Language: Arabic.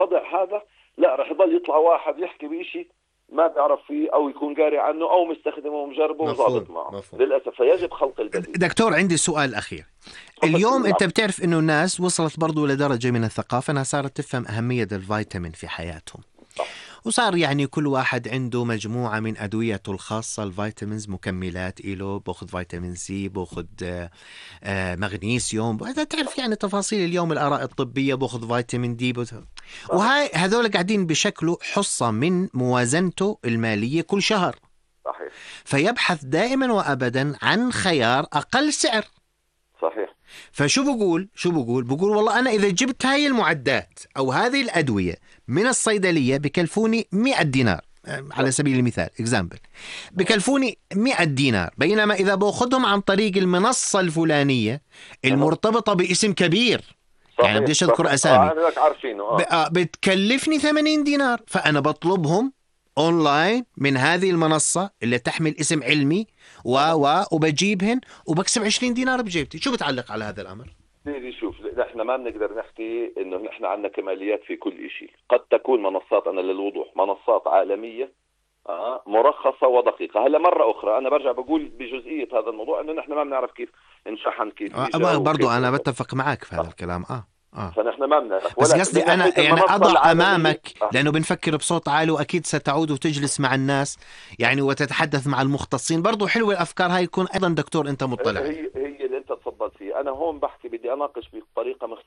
وضع هذا لا رح يضل يطلع واحد يحكي بشيء ما بيعرف فيه او يكون قاري عنه او مستخدمه ومجربه وضابط معه. للاسف فيجب خلق البديل. دكتور عندي سؤال اخير. اليوم انت بتعرف انه الناس وصلت برضو لدرجة من الثقافة انها صارت تفهم اهمية الفيتامين في حياتهم. وصار يعني كل واحد عنده مجموعة من أدويته الخاصة الفيتامينز، مكملات إله، باخذ فيتامين سي، باخذ مغنيسيوم، تعرف يعني تفاصيل اليوم الآراء الطبية، باخذ فيتامين دي وهاي هذول قاعدين بشكله حصة من موازنته المالية كل شهر. صحيح. فيبحث دائما وأبدا عن خيار أقل سعر. صحيح. فشو بقول والله أنا إذا جبت هاي المعدات أو هذه الأدوية من الصيدلية بكلفوني 100 دينار على سبيل المثال example، بكلفوني 100 دينار، بينما إذا بأخذهم عن طريق المنصة الفلانية المرتبطة باسم كبير، يعني بديش أذكر أسامي، بتكلفني 80 دينار، فأنا بطلبهم أونلاين من هذه المنصة اللي تحمل اسم علمي وبجيبهن وبكسب 20 دينار بجيبتي. شو بتعلق على هذا الأمر؟ شوف احنا ما بنقدر نحكي انه نحن عندنا كماليات في كل شيء. قد تكون منصات، انا للوضوح، منصات عالمية مرخصة ودقيقة. هلا مرة اخرى انا برجع بقول بجزئية هذا الموضوع انه نحن ما بنعرف كيف انشحن، كيف برضو انا بتفق معك في هذا الكلام. فنحن ما بنعرف، بس قصدي انا يعني اضع امامك لانه بنفكر بصوت عالي، واكيد ستعود وتجلس مع الناس يعني وتتحدث مع المختصين. برضو حلوة الافكار هاي، يكون ايضا دكتور انت مطلع. هي اللي انت تفضلت فيه. انا هون بحكي بدي اناقش بطريقة مختلفة.